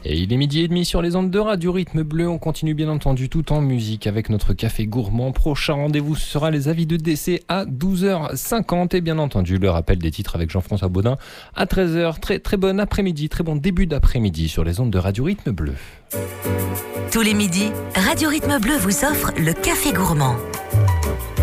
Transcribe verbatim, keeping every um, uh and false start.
Et il est midi et demi sur les ondes de Radio Rythme Bleu. On continue bien entendu tout en musique avec notre café gourmand. Prochain rendez-vous sera les avis de décès à douze heures cinquante. Et bien entendu, le rappel des titres avec Jean-François Baudin à treize heures. Très, très bon après-midi, très bon début d'après-midi sur les ondes de Radio Rythme Bleu. Tous les midis, Radio Rythme Bleu vous offre le café gourmand.